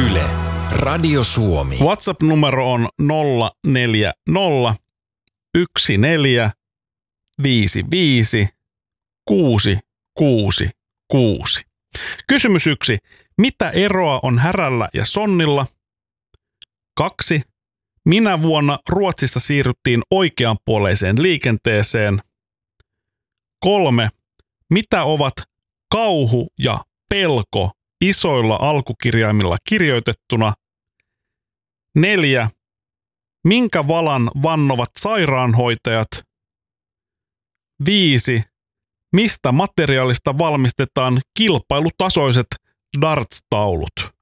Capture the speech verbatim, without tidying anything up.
Yle, Radio Suomi. WhatsApp-numero on nolla neljä nolla yksi neljä viisi viisi kuusi kuusi kuusi. Kysymys yksi. Mitä eroa on härällä ja sonnilla? Kaksi. Minä vuonna Ruotsissa siirryttiin oikeanpuoleiseen liikenteeseen? Kolme. Mitä ovat kauhu ja pelko isoilla alkukirjaimilla kirjoitettuna? Neljä. Minkä valan vannovat sairaanhoitajat? Viisi. Mistä materiaalista valmistetaan kilpailutasoiset darts-taulut?